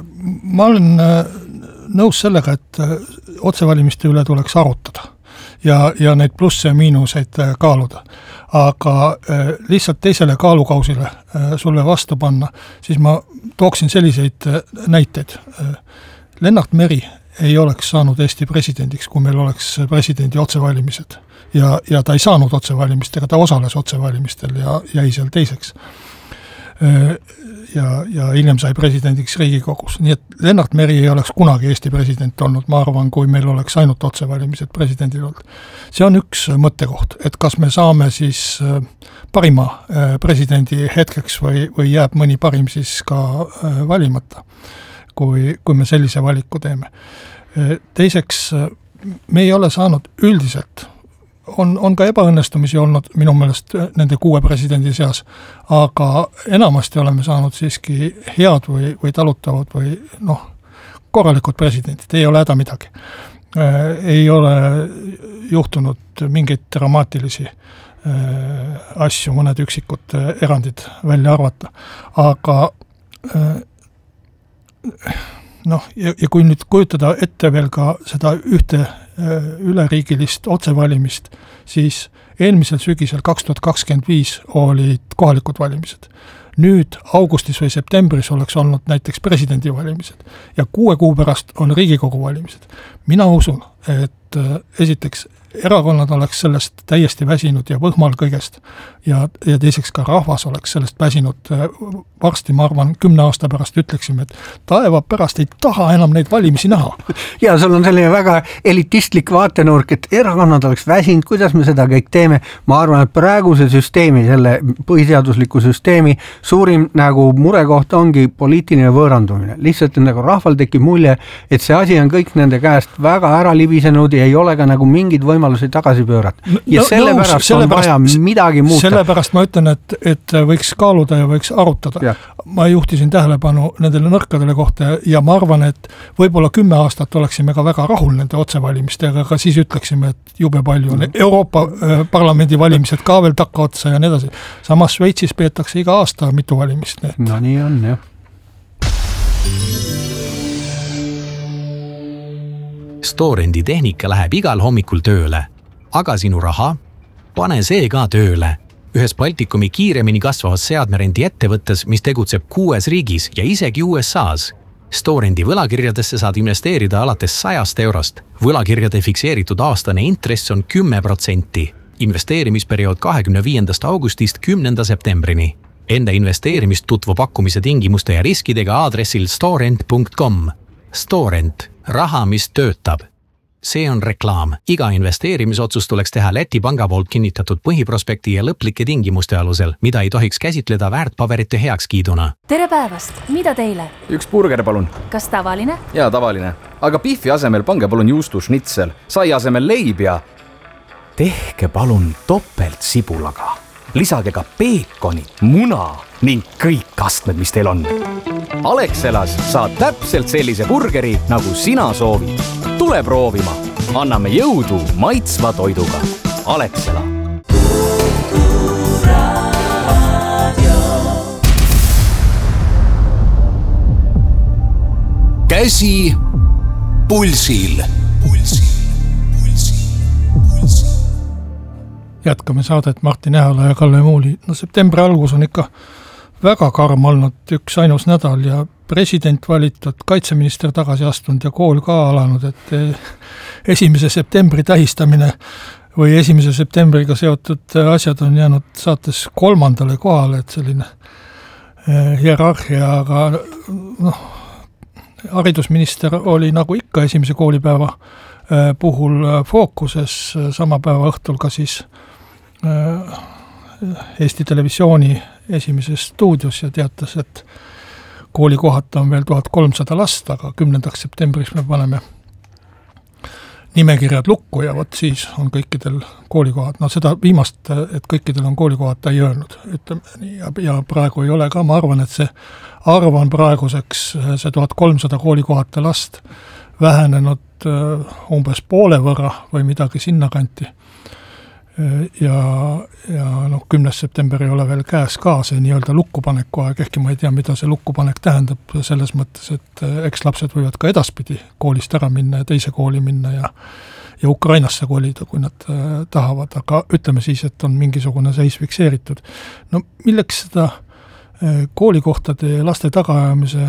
ma olen nõus sellega, et otsevalimiste üle tuleks arutada ja, ja neid plusse ja miinuseid kaaluda. Aga lihtsalt teisele kaalukausile sulle vastu panna, siis ma tooksin selliseid näiteid. Lennart Meri ei oleks saanud Eesti presidendiks, kui meil oleks presidendi otsevalimised. Ja, ja ta ei saanud otsevalimistega, ta osales otsevalimistel ja jäi seal teiseks. Ja, ja hiljem sai presidendiks Riigikogus. Nii et Lennart Meri ei oleks kunagi Eesti president olnud, ma arvan, kui meil oleks ainult otsevalimised presidendil olnud. See on üks mõttekoht, et kas me saame siis parima presidendi hetkeks või, või jääb mõni parim siis ka valimata, kui, kui me sellise valiku teeme. Teiseks, me ei ole saanud üldiselt On, on ka ebaõnnestumisi olnud minu meelest nende kuue presidendi seas, aga enamasti oleme saanud siiski head või, või talutavad või noh, korralikud presidendid, ei ole häda midagi. Ei ole juhtunud mingeid dramaatilisi asju, mõned üksikud erandid välja arvata, aga noh, ja, ja kui nüüd kujutada ette veel ka seda ühte üleriigilist otsevalimist, siis eelmisel sügisel kaks tuhat kakskümmend viis olid kohalikud valimised. Nüüd augustis või septembris oleks olnud näiteks presidendivalimised ja kuue kuu pärast on Riigikogu valimised. Mina usun, et esiteks erakonnad oleks sellest täiesti väsinud ja võhmal kõigest ja, ja teiseks ka rahvas oleks sellest väsinud. Varsti, ma arvan, kümne aasta pärast ütleksime, et taeva pärast ei taha enam neid valimisi näha. Ja sul on selline väga elitistlik vaatenurk, et erakonnad oleks väsinud, kuidas me seda kõik teeme. Ma arvan, et praeguse süsteemi, selle põhiseadusliku süsteemi suurim nagu murekoht ongi poliitiline võõrandumine. Lihtsalt nagu rahval tekib mulje, et see asi on kõik nende käest väga ära libisenud ja ei ole ka nagu mingid võimalused võimalusi tagasi pöörata. Ja no, sellepärast no, selle on vaja midagi muuta. Sellepärast ma ütlen, et, et võiks kaaluda ja võiks arutada. Ja. Ma juhtisin tähelepanu nendele nõrkadele kohta ja ma arvan, et võib-olla kümme aastat oleksime ka väga rahul nende otsevalimistega, aga siis ütleksime, et jube palju on mm. Euroopa äh, parlamendi valimised ka veel takka otsa ja nii edasi. Samas Šveitsis peetakse iga aasta mitu valimist. Nii. No nii on, jah. Storendi tehnika läheb igal hommikul tööle, aga sinu raha? Pane see ka tööle. Ühes Baltikumi kiiremini kasvavas seadmerendi ettevõttes, mis tegutseb kuues riigis ja isegi U S A's. Storendi võlakirjadesse saad investeerida alates sajast eurost. Võlakirjade fikseeritud aastane intress on kümme protsenti. Investeerimisperiood kahekümne viiendast augustist kümnenda septembrini. Enda investeerimist tutvu pakkumise tingimuste ja riskidega aadressil storent punkt com. Storent. Raha, mis töötab. See on reklaam. Iga investeerimisotsus tuleks teha Läti panga poolt kinnitatud põhiprospekti ja lõplike tingimuste alusel, mida ei tohiks käsitleda väärtpaberite heakskiiduna. Tere päevast! Mida teile? Üks burger, palun. Kas tavaline? Jaa, tavaline. Aga pihvi asemel pange palun juustu schnitzel, sai asemel leib ja... Tehke palun topelt sibulaga. Lisage ka peekonit, muna ning kõik astmed, mis teil on. Alexelas saad täpselt sellise burgeri, nagu sina soovid. Tule proovima. Anname jõudu maitsva toiduga. Alexela. Käsi pulsil. Pulsil, pulsil, pulsil. Jätkame saadet Martin Ehala ja Kalle Muuli. No septembri algus on ikka väga karm olnud üks ainus nädal ja president valitud, kaitseminister tagasi astunud ja kool ka alanud, et esimese septembri tähistamine või esimese septembriga seotud asjad on jäänud saates kolmandale kohale, et selline hierarhia, aga noh, haridusminister oli nagu ikka esimese koolipäeva puhul fookuses, sama päeva õhtul ka siis Eesti Televisiooni esimeses stuudios ja teatas, et koolikohata on veel tuhat kolmsada last, aga kümnendaks septembriks me paneme nimekirjad lukku ja vot siis on kõikidel koolikohad. No seda viimast, et kõikidel on koolikohata ei öelnud. Ja, ja praegu ei ole ka, ma arvan, et see arv on praeguseks see tuhat kolmsada koolikohata last vähenenud umbes poole võrra või midagi sinna kanti. Ja, ja noh, kümnes september ei ole veel käes ka see nii-öelda lukkupaneku aeg, ehkki ma ei tea, mida see lukkupanek tähendab selles mõttes, et eks lapsed võivad ka edaspidi koolist ära minna ja teise kooli minna ja, ja Ukrainasse kolida, kui nad tahavad, aga ütleme siis, et on mingisugune seis fikseeritud. No milleks seda koolikohtade ja laste tagaajamise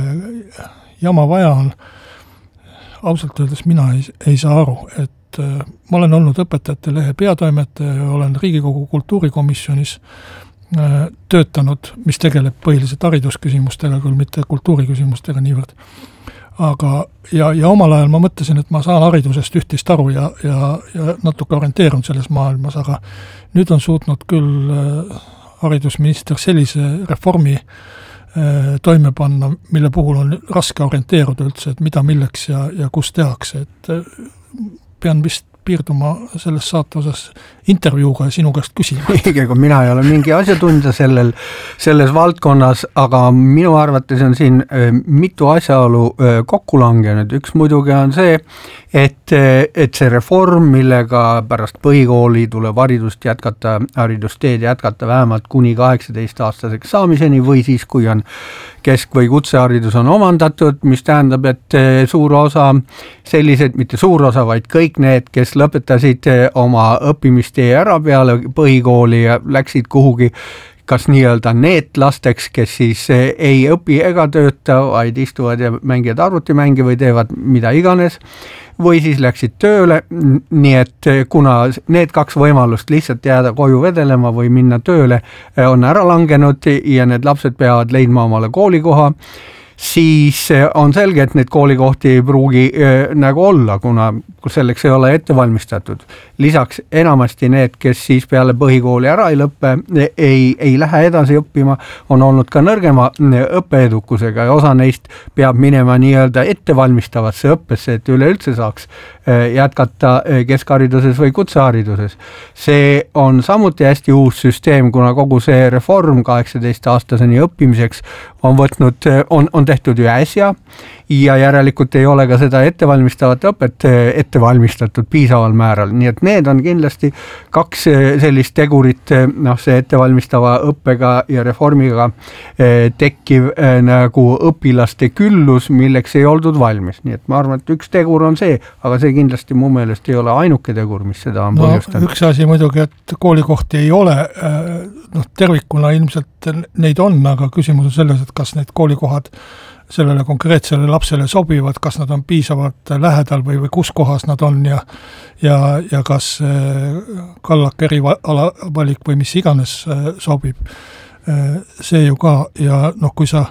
jama vaja on, ausalt öeldes mina ei, ei saa aru, et ma olen olnud õpetajate lehe peatoimetaja ja olen Riigikogu kultuurikomisjonis töötanud, mis tegeleb põhiliselt haridusküsimustega, küll mitte kultuuriküsimustega niivõrd. Aga, ja, ja omal ajal ma mõtlesin, et ma saan haridusest ühtist aru ja, ja, ja natuke orienteerun selles maailmas, aga nüüd on suutnud küll haridusminister sellise reformi toime panna, mille puhul on raske orienteeruda üldse, et mida milleks ja, ja kus tehakse, et pean vist piirduma selles saate osas intervjuuga ja sinu käest küsima. Ega mina ei ole mingi asjatundja sellel, selles valdkonnas, aga minu arvates on siin mitu asjaolu kokku langenud. Üks muidugi on see, et, et see reform, millega pärast põhikooli tuleb haridust jätkata, haridusteed jätkata vähemalt kuni kaheksateist aastaseks saamiseni või siis, kui on kesk- või kutseharidus on omandatud, mis tähendab, et suur osa sellised, mitte suur osa, vaid kõik need, kes lõpetasid oma õppimistee ära peale põhikooli ja läksid kuhugi kas nii-öelda need lasteks, kes siis ei õpi ega tööta, vaid istuvad ja mängivad arvutimängi või teevad mida iganes, või siis läksid tööle, nii et kuna need kaks võimalust lihtsalt jääda koju vedelema või minna tööle on ära langenud ja need lapsed peavad leidma omale koolikoha, siis on selge, et neid koolikohti ei pruugi äh, nagu olla, kuna selleks ei ole ette valmistatud. Lisaks enamasti need, kes siis peale põhikooli ära ei lõppe, ei, ei lähe edasi õppima, on olnud ka nõrgema õppeedukusega ja osa neist peab minema nii-öelda ettevalmistavasse õppesse, et üleüldse saaks äh, jätkata keskhariduses või kutsehariduses. See on samuti hästi uus süsteem, kuna kogu see reform kaheksateist aastaseni õppimiseks on võtnud, on, on tehtud ju äsja ja järelikult ei ole ka seda ettevalmistavat õpet ette valmistatud piisaval määral, nii et need on kindlasti kaks sellist tegurit, noh see ettevalmistava õppega ja reformiga tekkiv nagu õpilaste küllus, milleks ei oldud valmis, nii et ma arvan, et üks tegur on see, aga see kindlasti mu meelest ei ole ainuke tegur, mis seda on no, põhjustanud. Üks asi muidugi, et koolikohti ei ole, noh tervikuna ilmselt neid on, aga küsimus on selles, et kas need koolikohad sellele konkreetsele lapsele sobivad, kas nad on piisavalt lähedal või, või kus kohas nad on ja, ja, ja kas kallak eriala valik või mis iganes sobib. See ju ka ja noh, kui sa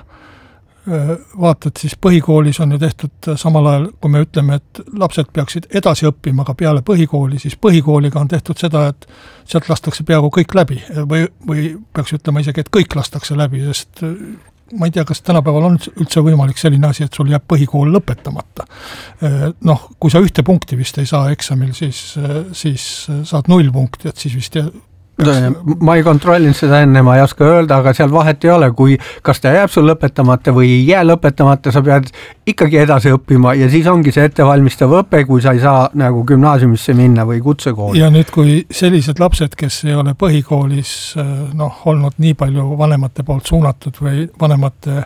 vaatad, siis põhikoolis on ju tehtud samal ajal, kui me ütleme, et lapsed peaksid edasi õppima ka peale põhikooli, siis põhikooliga on tehtud seda, et sealt lastakse peaaegu kõik läbi või, või peaks ütlema isegi, et kõik lastakse läbi, sest ma ei tea, kas tänapäeval on üldse võimalik selline asi, et sul jääb põhikool lõpetamata. Noh, kui sa ühte punkti vist ei saa eksamil, siis, siis saad null punkti, et siis vist ma ei kontrollinud seda enne, ma ei oska öelda, aga seal vahet ei ole, kui kas ta jääb sul lõpetamata või ei jää lõpetamata, sa pead ikkagi edasi õppima ja siis ongi see ettevalmistav õpe, kui sa ei saa nagu gümnaasiumisse minna või kutsekooli. Ja nüüd, kui sellised lapsed, kes ei ole põhikoolis noh, olnud nii palju vanemate poolt suunatud või vanemate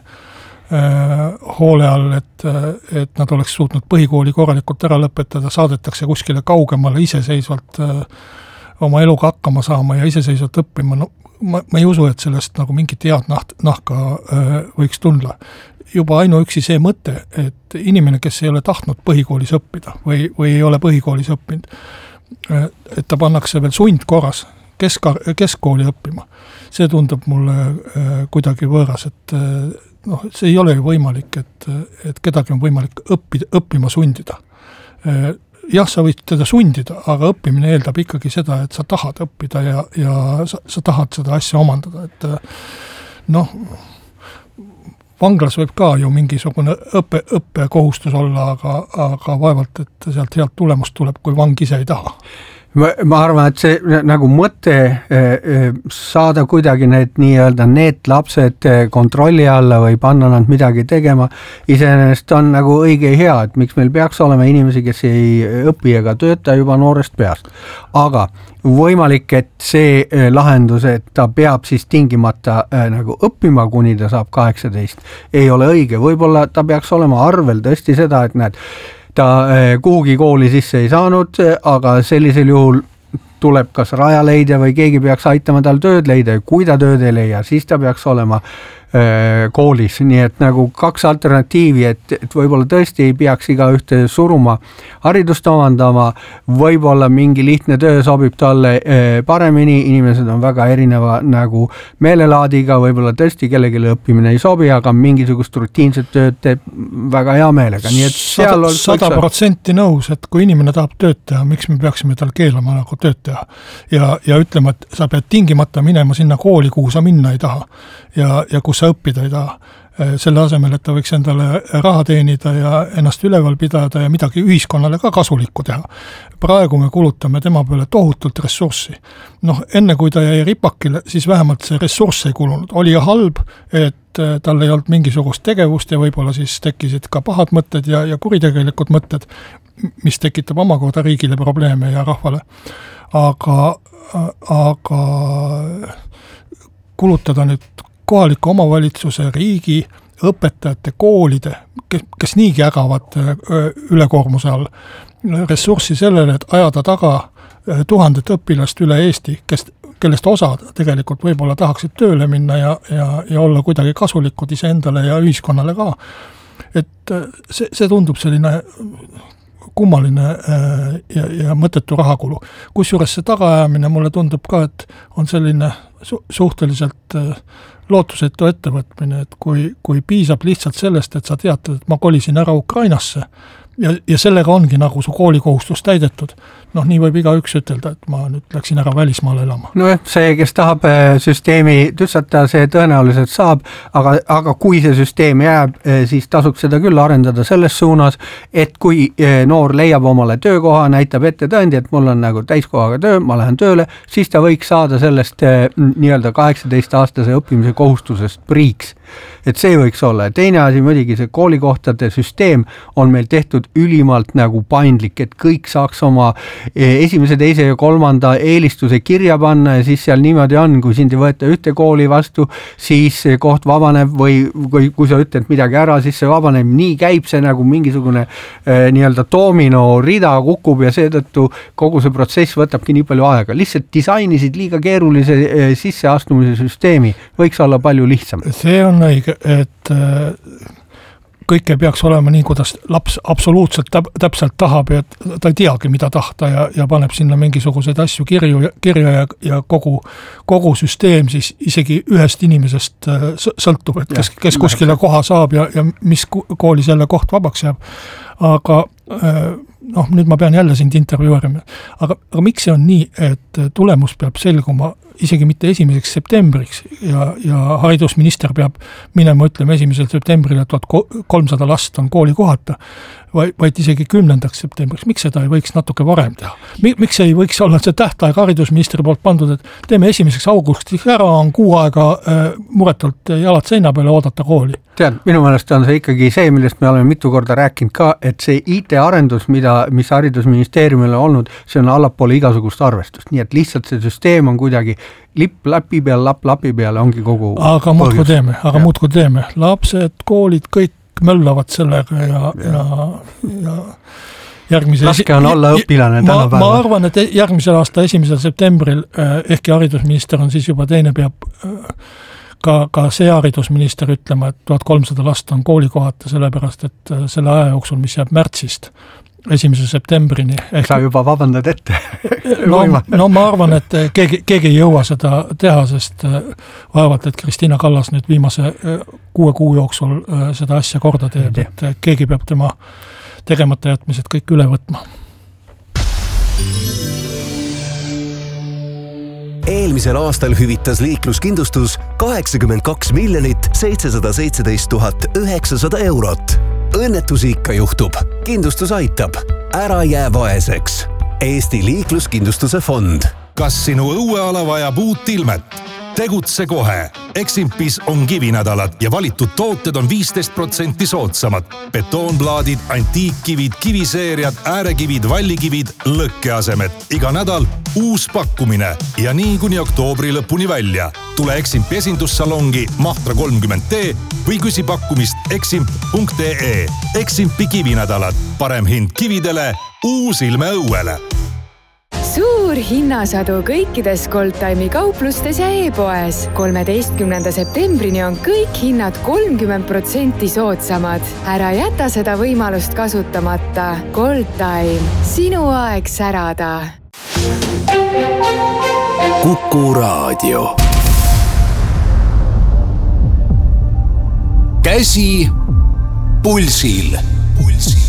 äh, hoole all, et, et nad oleks suutnud põhikooli korralikult ära lõpetada, saadetakse kuskile kaugemale iseseisvalt äh, oma eluga hakkama saama ja iseseisvalt õppima, no ma, ma ei usu, et sellest nagu mingit head naht, nahka äh, võiks tulla. Juba ainuüksi see mõte, et inimene, kes ei ole tahtnud põhikoolis õppida või, või ei ole põhikoolis õppinud, äh, et ta pannakse veel sundkorras kesk, keskkooli õppima, see tundub mulle äh, kuidagi võõras, et äh, noh, see ei ole ju võimalik, et, et kedagi on võimalik õppida, õppima sundida. Äh, jah, sa võid teda sundida, aga õppimine eeldab ikkagi seda, et sa tahad õppida ja, ja sa, sa tahad seda asja omandada, et noh, vanglas võib ka ju mingisugune õppe, õppekohustus olla, aga, aga vaevalt, et sealt head tulemust tuleb, kui vang ise ei taha. Ma, ma arvan, et see nagu mõte saada kuidagi need nii-öelda need lapsed kontrolli alla või panna nad midagi tegema, iseenesest on nagu õige hea, et miks meil peaks olema inimesi, kes ei õpi ega tööta juba noorest peast. Aga võimalik, et see lahendus, et ta peab siis tingimata nagu õppima, kuni ta saab kaheksateist, ei ole õige. Võib-olla ta peaks olema arvel tõesti seda, et näed, ta kuhugi kooli sisse ei saanud, aga sellisel juhul tuleb kas rajaleidja või keegi peaks aitama tal tööd leida ja kui ta tööd ei leia, siis ta peaks olema koolis, nii et nagu kaks alternatiivi, et, et võib-olla tõesti ei peaks iga ühte suruma haridust omandama, võib-olla mingi lihtne töö sobib talle paremini, inimesed on väga erineva nagu meelelaadiga, võib-olla tõesti kellelegi õppimine ei sobi, aga mingisugust rutiinset tööd teeb väga hea meelega, nii et seal sada protsenti nõus, et kui inimene tahab tööd teha, miks me peaksime tal keelama nagu tööd teha ja, ja ütlema, et sa pead tingimata minema sinna kooli, kuhu sa minna ei taha ja, ja kus sa õppida ei taha. Selle asemel, et ta võiks endale raha teenida ja ennast üleval pidada ja midagi ühiskonnale ka kasulikku teha. Praegu me kulutame tema peale tohutult ressurssi. Noh, enne kui ta jäi ripakile, siis vähemalt see ressurss ei kulunud. Oli ja halb, et tal ei olnud mingisugust tegevust ja võib-olla siis tekkisid ka pahad mõtted ja, ja kuritegelikud mõtted, mis tekitab omakorda riigile probleeme ja rahvale. Aga, aga kulutada nüüd kohaliku omavalitsuse, riigi, õpetajate, koolide, kes, kes niigi ägavad ülekoormuse all, ressurssi sellele, et ajada taga tuhandet õpilast üle Eesti, kes, kellest osa tegelikult võib-olla tahaksid tööle minna ja, ja, ja olla kuidagi kasulikud iseendale ja ühiskonnale ka. Et see, see tundub selline kummaline ja, ja mõttetu rahakulu. Kusjuures see tagaajamine mulle tundub ka, et on selline su- suhteliselt lootusetu ettevõtmine, et kui, kui piisab lihtsalt sellest, et sa teatad, et ma kolisin ära Ukrainasse ja, ja sellega ongi nagu su koolikohustus täidetud, noh, nii võib iga üks ütelda, et ma nüüd läksin ära välismaale elama. No see, kes tahab süsteemi tüssata, see tõenäoliselt saab, aga, aga kui see süsteem jääb, siis tasuks seda küll arendada selles suunas, et kui noor leiab omale töökoha, näitab ette tõendi, et mul on nagu täiskohaga töö, ma lähen tööle, siis ta võiks saada sellest nii-öelda kaheksateist aastase õppimise kohustusest priiks. Et see võiks olla. Teine asi muidugi, see koolikohtade süsteem on meil tehtud ülimalt nagu paindlik, et kõik saaks oma esimese, teise ja kolmanda eelistuse kirja panna ja siis seal niimoodi on, kui sind ei võeta ühte kooli vastu, siis koht vabaneb või kui, kui sa ütled midagi ära, siis see vabaneb. Nii käib see nagu mingisugune eh, nii-öelda domino rida kukub ja seetõttu kogu see protsess võtabki nii palju aega. Lihtsalt disainisid liiga keerulise eh, sisseastumise süsteemi, võiks olla palju lihtsam. See on õige, et kõik ei peaks olema nii, kuidas laps absoluutselt täp- täpselt tahab ja ta ei teagi, mida tahta ja, ja paneb sinna mingisuguseid asju kirju, kirja ja, ja kogu, kogu süsteem siis isegi ühest inimesest sõltub, et kes, kes kuskile koha saab ja, ja mis kooli selle koht vabaks jääb. Aga noh, nüüd ma pean jälle sind intervjuerima. Aga, aga miks see on nii, et tulemus peab selguma isegi mitte esimeseks septembriks ja, ja haridusminister peab minema, ütleme, esimesel septembril, et kolmsada last on kooli kohata, vaid, vaid isegi kümnendaks septembriks. Miks seda ei võiks natuke varem teha? Miks ei võiks olla see tähtaeg haridusministri poolt pandud, et teeme esimeseks augustiks ära, on kuu aega äh, muretult jalad seina peale oodata kooli? Tead, minu meelest on see ikkagi see, millest me oleme mitu korda rääkinud ka, et see I T-arendus, mida, mis haridusministeeriumil on olnud, see on allapoole igasugust arvestust. Nii et lihtsalt see süsteem on kuidagi lipp läpi peal, lapp lapi peale ongi kogu aga muudku teeme, aga muudku teeme. Lapsed, koolid, kõik möllavad sellega ja, ja, ja järgmise... Raske on olla õpilane tänapäeval. Ma arvan, et järgmisel aasta esimesel septembril, ehkki haridusminister on siis juba teine, peab ka, ka see haridusminister ütlema, et tuhat kolmsada last on koolikohata, sellepärast, et selle aja jooksul, mis jääb märtsist esimese septembrini. Ehk... Sa juba vabandad ette. no, no ma arvan, et keegi, keegi ei jõua seda teha, sest vaevalt, et Kristina Kallas nüüd viimase kuue kuu jooksul seda asja korda teeb, et keegi peab tema tegemata jätmised kõik üle võtma. Eelmisel aastal hüvitas liikluskindlustus kaheksakümmend kaks miljonit seitsesada seitseteist tuhat üheksasada eurot. Õnnetusi ikka juhtub. Kindlustus aitab. Ära jää vaeseks. Eesti liikluskindlustuse fond. Kas sinu õueala vajab uut ilmet? Tegutse kohe. Eximpis on kivinädalad ja valitud tooted on viisteist protsenti soodsamad. Betoonplaadid, antiikkivid, kiviseeriad, äärekivid, vallikivid, lõkkeasemed. Iga nädal uus pakkumine ja nii kuni oktoobri lõpuni välja. Tule Eximpi esindussalongi Mahtra kolmkümmend D või küsi pakkumist eximp punkt ee. Eximpi kivinädalad. Parem hind kividele, uus ilme õuele. Suur hinnasadu kõikides Goldtime'i kauplustes ja e-poes. kolmeteistkümnenda septembrini on kõik hinnad kolmkümmend protsenti soodsamad. Ära jäta seda võimalust kasutamata. Goldtime. Sinu aeg särada. Kuku Raadio. Käsi pulsil. Pulsil.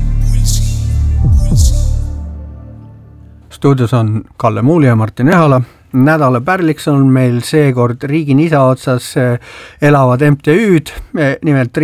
Stuudios on Kalle Muuli ja Martin Ehala. Nädala pärliks on meil seekord riigi nisa otsas elavad M T Ü'd, nimelt